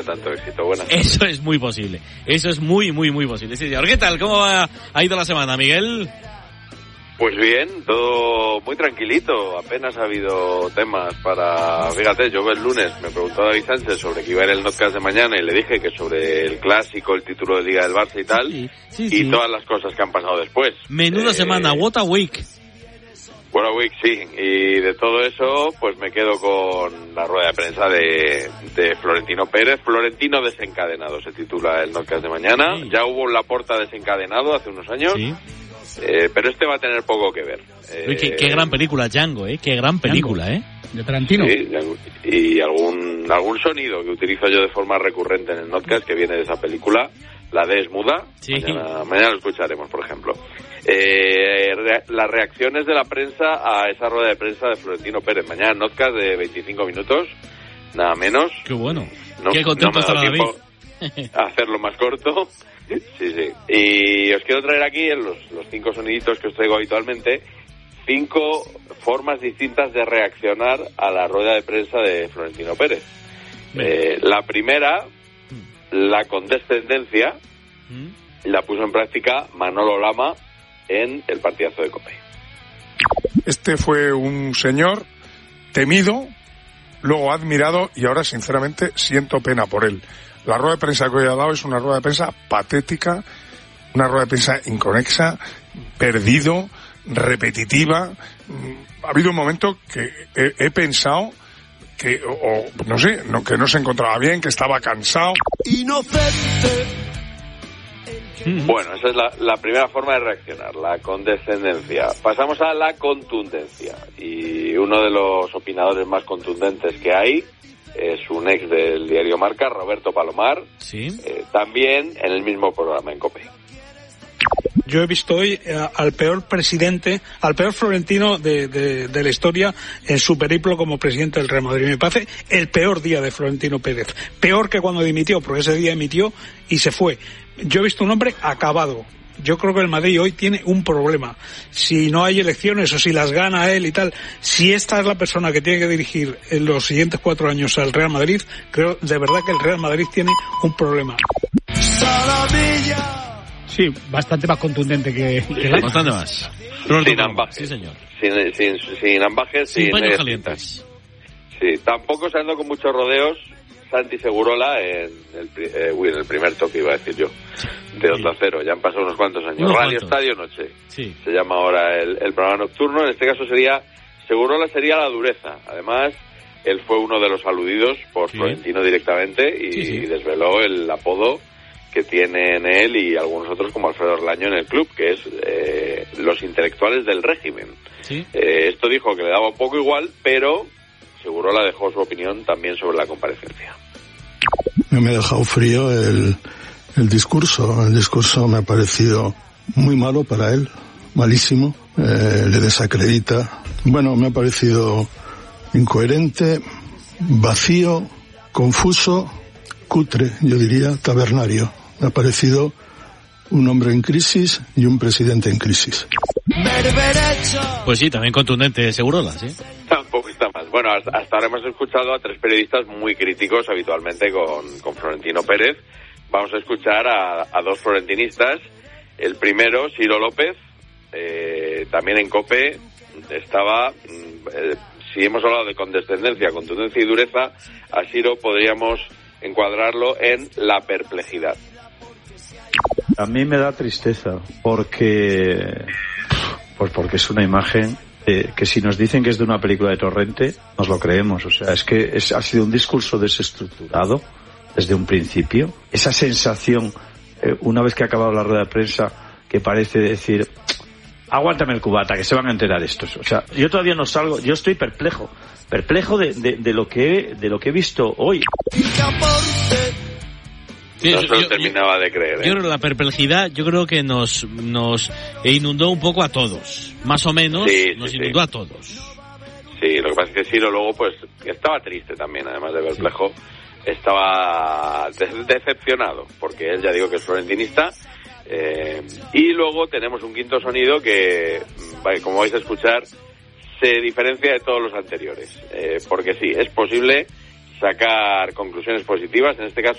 tanto éxito. Buenas. Eso es muy posible. Eso es muy, muy, muy posible. Sí, señor. ¿Qué tal? ¿Cómo ha ido la semana, Miguel? Pues bien, todo muy tranquilito. Apenas ha habido temas para... Fíjate, yo el lunes me preguntó David Sánchez sobre que iba a ir el podcast de mañana y le dije que sobre el clásico, el título de Liga del Barça y tal, y todas las cosas que han pasado después. Menuda semana, what a week. What a week, sí. Y de todo eso, pues me quedo con la rueda de prensa de Florentino Pérez. Florentino desencadenado se titula el podcast de mañana. Sí. Ya hubo un Laporta desencadenado hace unos años. Sí. Pero este va a tener poco que ver. Qué gran película, Django, qué gran película, Django. De Tarantino. Sí, y algún sonido que utilizo yo de forma recurrente en el podcast que viene de esa película. La D es muda. Sí. Mañana lo escucharemos, por ejemplo. Las reacciones de la prensa a esa rueda de prensa de Florentino Pérez. Mañana podcast de 25 minutos, nada menos. Qué bueno. Qué contento estará David. Hacerlo más corto. Sí. Y os quiero traer aquí los 5 soniditos que os traigo habitualmente, 5 formas distintas de reaccionar a la rueda de prensa de Florentino Pérez. La primera, la condescendencia, la puso en práctica Manolo Lama en el partidazo de COPE. Este fue un señor temido, luego admirado, y ahora sinceramente siento pena por él. La rueda de prensa que hoy ha dado es una rueda de prensa patética, una rueda de prensa inconexa, perdido, repetitiva. Ha habido un momento que he pensado que, que no se encontraba bien, que estaba cansado. Inocente. Bueno, esa es la primera forma de reaccionar, la condescendencia. Pasamos a la contundencia. Y uno de los opinadores más contundentes que hay es un ex del diario Marca, Roberto Palomar, también en el mismo programa en COPE. Yo he visto hoy al peor presidente, al peor Florentino de la historia en su periplo como presidente del Real Madrid. Me parece el peor día de Florentino Pérez. Peor que cuando dimitió, porque ese día emitió y se fue. Yo he visto un hombre acabado. Yo creo que el Madrid hoy tiene un problema. Si no hay elecciones o si las gana él y tal, si esta es la persona que tiene que dirigir en los siguientes 4 años al Real Madrid, creo de verdad que el Real Madrid tiene un problema. Sí, bastante más contundente que bastante más. Sin ambajes. Sí, señor. Sin ambajes, sin paños calientes. Sí, tampoco se andó con muchos rodeos Santi Segurola en el primer toque, iba a decir yo, de Onda Cero. Ya han pasado unos cuantos años. Radio Estadio Noche. Sí. Se llama ahora el programa nocturno. En este caso Segurola sería la dureza. Además, él fue uno de los aludidos por Florentino directamente y desveló el apodo que tienen él y algunos otros como Alfredo Orlaño en el club, que es los intelectuales del régimen. ¿Sí? Esto dijo que le daba un poco igual, pero Segurola dejó su opinión también sobre la comparecencia. Me ha dejado frío el discurso. El discurso me ha parecido muy malo para él, malísimo, le desacredita. Bueno, me ha parecido incoherente, vacío, confuso, cutre, yo diría, tabernario. Me ha parecido un hombre en crisis y un presidente en crisis. Pues sí, también contundente Segurola, ¿sí? Tampoco está mal. Bueno, hasta ahora hemos escuchado a 3 periodistas muy críticos habitualmente con Florentino Pérez. Vamos a escuchar a 2 florentinistas. El primero, Ciro López, también en COPE, estaba... si hemos hablado de condescendencia, contundencia y dureza, a Ciro podríamos encuadrarlo en la perplejidad. A mí me da tristeza porque es una imagen que si nos dicen que es de una película de Torrente, nos lo creemos. O sea, es que ha sido un discurso desestructurado desde un principio. Esa sensación, una vez que ha acabado la rueda de prensa, que parece decir, aguántame el cubata, que se van a enterar estos. O sea, yo todavía no salgo, yo estoy perplejo de lo que he visto hoy. Sí, no se lo terminaba de creer. Yo creo que la perplejidad, yo creo que nos inundó un poco a todos. Más o menos, nos inundó a todos. Sí, lo que pasa es que Ciro luego, pues, estaba triste también, además de perplejo. Estaba decepcionado, porque él, ya digo, que es florentinista. Y luego tenemos un quinto sonido que, como vais a escuchar, se diferencia de todos los anteriores. Porque sí, es posible, sacar conclusiones positivas, en este caso